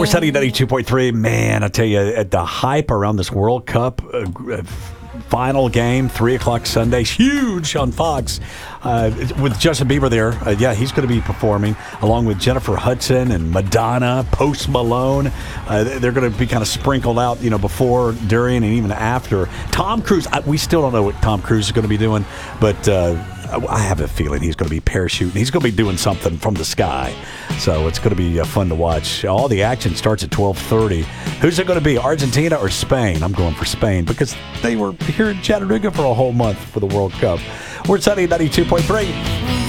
We're setting 92.3. Man, I tell you, at the hype around this World Cup final game, 3 o'clock Sunday, huge on Fox, with Justin Bieber there. Yeah, he's going to be performing along with Jennifer Hudson and Madonna, Post Malone. They're going to be kind of sprinkled out, before, during, and even after. Tom Cruise, we still don't know what Tom Cruise is going to be doing, but I have a feeling he's going to be parachuting. He's going to be doing something from the sky. So it's going to be fun to watch. All the action starts at 12:30. Who's it going to be, Argentina or Spain? I'm going for Spain because they were here in Chattanooga for a whole month for the World Cup. We're at Sunny 92.3.